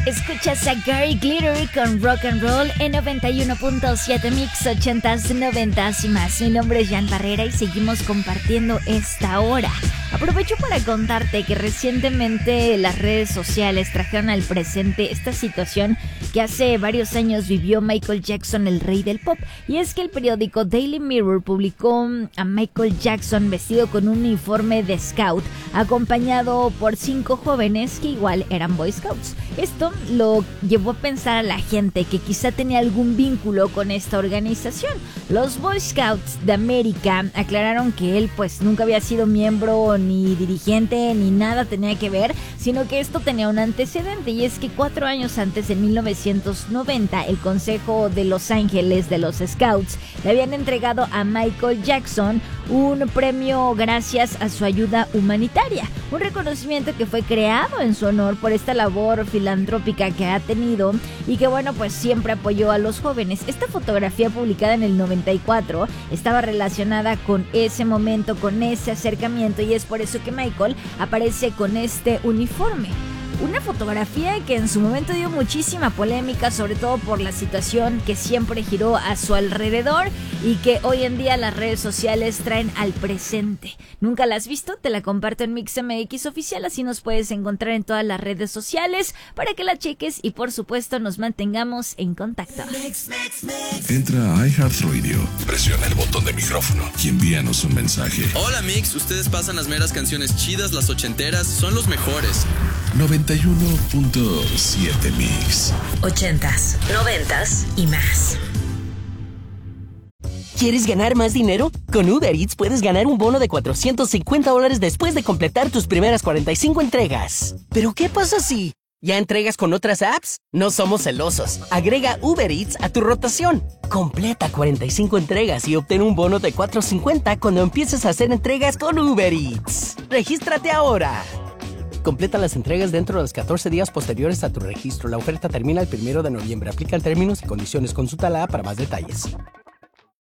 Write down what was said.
Escuchas a Gary Glitter con Rock and Roll en 91.7 Mix 80s, 90s y más. Mi nombre es Jan Barrera y seguimos compartiendo esta hora. Aprovecho para contarte que recientemente las redes sociales trajeron al presente esta situación que hace varios años vivió Michael Jackson, el rey del pop. Y es que el periódico Daily Mirror publicó a Michael Jackson vestido con un uniforme de scout, acompañado por 5 jóvenes que igual eran Boy Scouts. Esto lo llevó a pensar a la gente que quizá tenía algún vínculo con esta organización. Los Boy Scouts de América aclararon que él pues nunca había sido miembro ni dirigente ni nada tenía que ver, sino que esto tenía un antecedente, y es que 4 años antes, en 1990, el Consejo de Los Ángeles de los Scouts le habían entregado a Michael Jackson un premio gracias a su ayuda humanitaria, un reconocimiento que fue creado en su honor por esta labor filantrópica que ha tenido y que bueno, pues siempre apoyó a los jóvenes. Esta fotografía, publicada en el 94, estaba relacionada con ese momento, con ese acercamiento, y es por eso que Michael aparece con este uniforme. Una fotografía que en su momento dio muchísima polémica, sobre todo por la situación que siempre giró a su alrededor y que hoy en día las redes sociales traen al presente. ¿Nunca la has visto? Te la comparto en MixMX Oficial, así nos puedes encontrar en todas las redes sociales para que la cheques y por supuesto nos mantengamos en contacto. Entra a iHeartRadio, presiona el botón de micrófono y envíanos un mensaje. Hola Mix, ustedes pasan las meras canciones chidas, las ochenteras, son los mejores. 91.7 Mix. 80s, 90s y más. ¿Quieres ganar más dinero? Con Uber Eats puedes ganar un bono de $450 después de completar tus primeras 45 entregas. ¿Pero qué pasa si ya entregas con otras apps? No somos celosos. Agrega Uber Eats a tu rotación. Completa 45 entregas y obtén un bono de $450 cuando empieces a hacer entregas con Uber Eats. ¡Regístrate ahora! Completa las entregas dentro de los 14 días posteriores a tu registro. La oferta termina el 1 de noviembre. Aplican términos y condiciones. Consulta la app para más detalles.